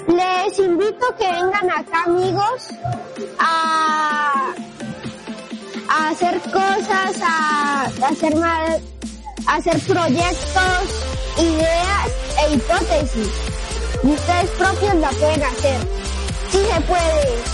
Les invito que vengan acá, amigos, a hacer cosas, a hacer proyectos, ideas e hipótesis. Y ustedes propios la pueden hacer. Sí se puede.